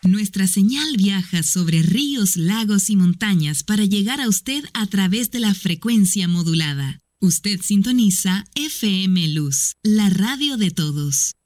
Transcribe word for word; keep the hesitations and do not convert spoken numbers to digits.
Nuestra señal viaja sobre ríos, lagos y montañas para llegar a usted a través de la frecuencia modulada. Usted sintoniza F M Luz, la radio de todos.